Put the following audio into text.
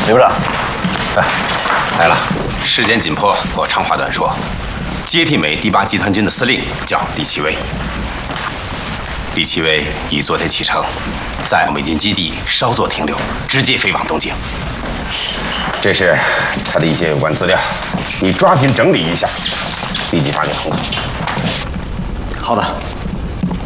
刘部长， 来了。时间紧迫，我长话短说。接替美第8集团军的司令叫李奇微。李奇微已昨天启程，在美军基地稍作停留，直接飞往东京。这是他的一些有关资料，你抓紧整理一下，立即发给彭总。 好的。